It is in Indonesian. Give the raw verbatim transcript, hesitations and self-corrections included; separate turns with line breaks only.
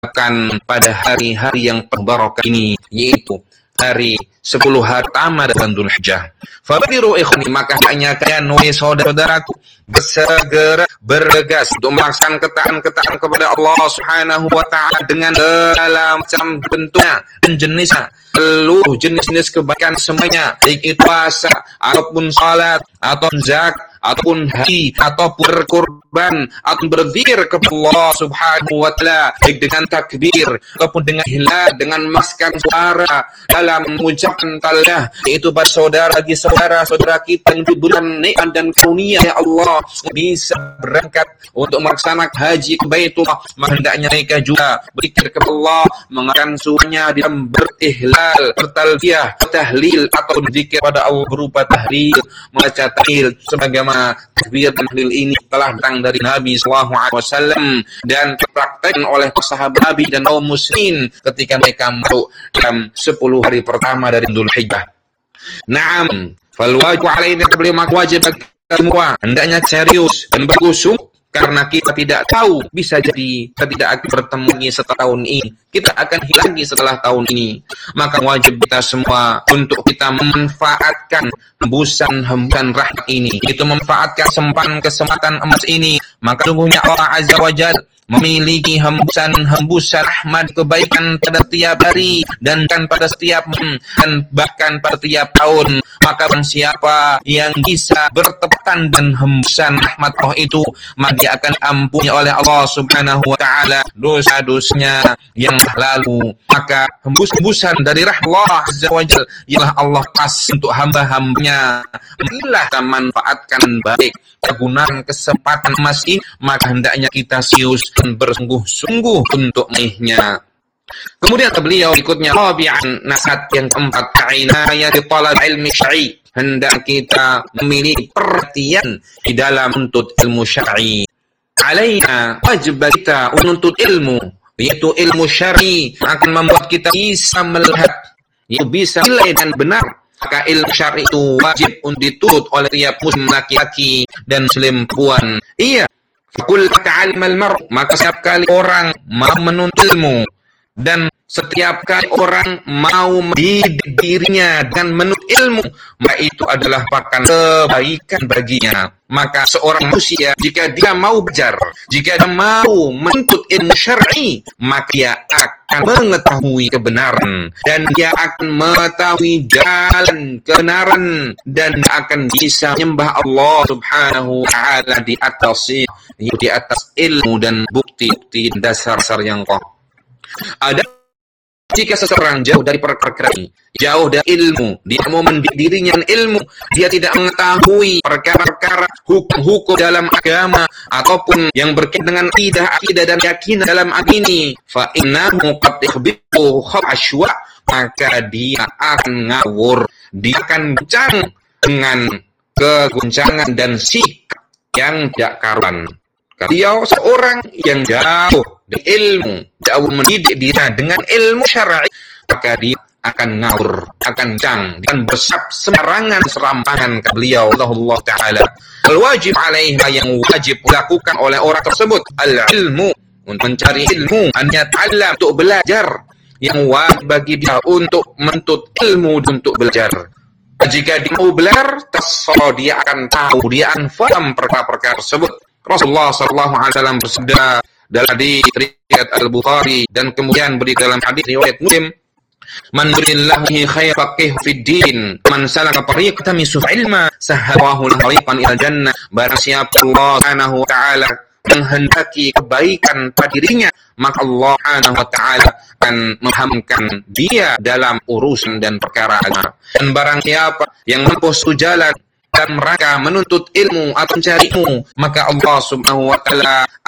akan pada hari-hari yang berbarakah ini, yaitu hari sepuluh hari pertama dari bulan Dzulhijjah. Fabadiru ikhwani, maka hanya kalian wahai saudara-saudaraku bersegera bergegas untuk melaksanakan ketaatan-ketaatan kepada Allah Subhanahu wa taala dengan segala macam bentuknya dan jenisnya, seluruh jenis-jenis kebaikan semuanya, baik itu puasa ataupun salat ataupun zakat ataupun haji ataupun berkorban ataupun berzikir kepada Allah Subhanahu wa taala, baik dengan takbir ataupun dengan hilal, dengan memaskan suara dalam mengucapkan talbiyah, yaitu pada saudara bagi saudara-saudara kita yang diberikan nikmat dan karunia ya Allah bisa berangkat untuk melaksanakan haji ke Baitullah, maka hendaknya mereka juga berzikir kepada Allah, mengatakan suaranya dalam berihlal, bertalbiyah, tahlil atau berzikir pada Allah berupa tahlil, membaca tahlil sebagaimana takbir dan tahlil ini telah datang dari Nabi sallallahu alaihi wasallam dan dipraktikkan oleh sahabat Nabi dan kaum muslimin ketika mereka masuk dalam sepuluh hari pertama dari Dzulhijjah. Naam, fal wajib alaina beliau maka wajib bagi semua hendaknya serius dan berkusuk, karena kita tidak tahu, bisa jadi kita tidak akan bertemu lagi setelah tahun ini, kita akan hilang lagi setelah tahun ini. Maka wajib kita semua untuk kita memanfaatkan hembusan-hembusan rahmat ini, itu memanfaatkan kesempatan-kesempatan emas ini. Maka sungguhnya Allah Azza wa Jalla memiliki hembusan-hembusan rahmat kebaikan pada setiap hari dan kan pada setiap dan bahkan pada setiap tahun. Maka siapa yang bisa bertepatan dan hembusan rahmat Allah itu, maka dia akan ampuni oleh Allah Subhanahu wa taala dosa-dosanya yang lalu. Maka hembus-hembusan dari rahmat Allah Azza wa Jalla ialah Allah pas untuk hamba-hambanya. Marilah kita manfaatkan baik, gunakan kesempatan emas ini, maka hendaknya kita serius dan bersungguh-sungguh untuk meraihnya. Kemudian beliau berikutnya, rabi'an, nasihat yang keempat, inayat talab ilmi syar'i, hendak kita memiliki perhatian di dalam menuntut ilmu syar'i. Alaina, wajib kita menuntut ilmu, yaitu ilmu syar'i akan membuat kita bisa melihat, yaitu bisa nilai dan benar. Maka ilmu syar'i itu wajib untuk dituntut oleh tiap muslim laki-laki dan muslim perempuan. Iya, fakul ta'almal mar, maka setiap kali orang mau menuntut ilmu dan setiap kali orang mau mendidik dirinya dan menuntut ilmu, maka itu adalah pakan kebaikan baginya. Maka seorang manusia jika dia mau belajar, jika dia mau menuntut ilmu syar'i, maka dia akan mengetahui kebenaran dan dia akan mengetahui jalan kebenaran dan dia akan bisa menyembah Allah Subhanahu wa taala di atas di atas ilmu dan bukti-bukti dasar-dasar yang kokoh. Ada jika seseorang jauh dari perkara ini, jauh dari ilmu, dia mau mendidik dirinya dengan ilmu, dia tidak mengetahui perkara-perkara hukum-hukum dalam agama ataupun yang berkaitan dengan akidah-akidah dan keyakinan dalam agama ini, fa innahu qad ikhbitu khashwa, maka dia akan ngawur, dia akan goncang dengan kegoncangan dan sikap yang tidak karuan. Dia seorang yang jauh dari ilmu, jauh mendidik dirinya dengan ilmu syar'i, maka dia akan ngawur, akan jang, dan bersab sembarangan serampangan ke beliau Allah Ta'ala. Al-wajib alaihah, yang wajib dilakukan oleh orang tersebut, al-ilmu, untuk mencari ilmu, hanya ta'allam, untuk belajar. Yang wajib bagi dia untuk menuntut ilmu, untuk belajar. Jika dia mau belajar, tasawwur, dia akan tahu, dia akan faham perkara-perkara tersebut. Rasulullah sallallahu alaihi wasallam bersabda dalam hadis riwayat Al-Bukhari dan kemudian beri dalam hadis riwayat Muslim, man yuridillahu bihi khairan faqihu fid din, man salaka tariqatan yusuf ilma sahhalahu lahu tariqan ila jannah. Barang siapa Allah Subhanahu wa taala menghendaki kebaikan pada dirinya, maka Allah Subhanahu wa taala akan menghamkan dia dalam urusan dan perkara agama. Dan barang siapa yang menempuh suatu jalan dan mereka menuntut ilmu atau mencari ilmu, maka Allah Subhanahu wa taala